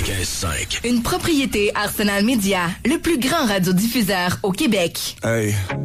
95.5. Une propriété Arsenal Média, le plus grand radiodiffuseur au Québec. Hey,